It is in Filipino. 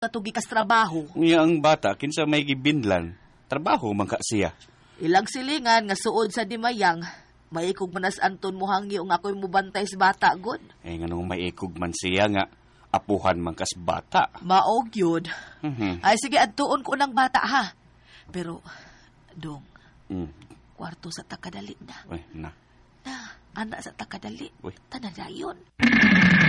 katugi kas trabaho. Unya ang bata, kinsa may gibinlan. Trabaho man ka siya. Ilang silingan nga suod sa dimayang. May kog manas Anton mo hangyo nga ako'y mubantay sa bata, God. Nga nung maikog man siya nga, apuhan man kas bata. Maog yun. Mhm. Ay, sige, adtuon ko ng bata, ha? Pero, Dong, kwarto sa takadali na. Uy, na. Na, anak sa takadali. Uy. Tanadayon.